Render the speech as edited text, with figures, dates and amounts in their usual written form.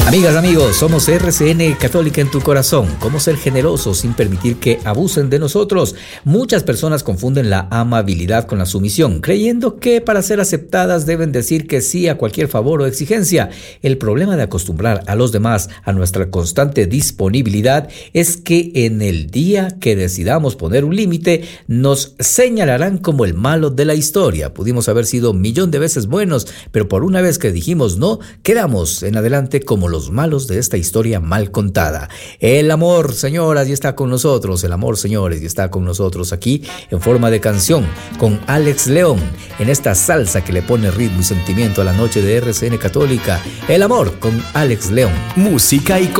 Amigas, amigos, somos RCN Católica en tu corazón. ¿Cómo ser generosos sin permitir que abusen de nosotros? Muchas personas confunden la amabilidad con la sumisión, creyendo que para ser aceptadas deben decir que sí a cualquier favor o exigencia. El problema de acostumbrar a los demás a nuestra constante disponibilidad es que en el día que decidamos poner un límite, nos señalarán como el malo de la historia. Pudimos haber sido 1,000,000 de veces buenos, pero por una vez que dijimos no, quedamos en adelante como los malos de esta historia mal contada. El amor, señoras, y está con nosotros. El amor, señores, y está con nosotros aquí en forma de canción con Alex León, en esta salsa que le pone ritmo y sentimiento a la noche de RCN Católica. El amor con Alex León. Música y